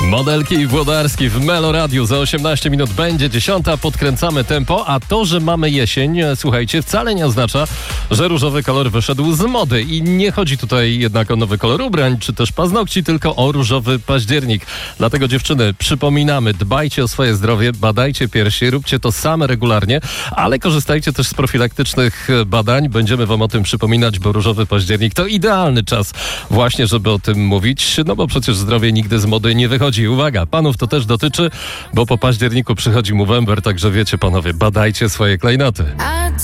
Modelki i Włodarski w Melo Radio. Za 18 minut będzie 10. Podkręcamy tempo, a to, że mamy jesień, słuchajcie, wcale nie oznacza, że różowy kolor wyszedł z mody. I nie chodzi tutaj jednak o nowy kolor ubrań, czy też paznokci, tylko o różowy październik. Dlatego dziewczyny, przypominamy, dbajcie o swoje zdrowie, badajcie piersi, róbcie to same regularnie, ale korzystajcie też z profilaktycznych badań. Będziemy wam o tym przypominać, bo różowy październik to idealny czas właśnie, żeby o tym mówić, no bo przecież zdrowie nigdy z mody nie wychodzi. Uwaga, panów to też dotyczy, bo po październiku przychodzi Movember, także wiecie panowie, badajcie swoje klejnoty.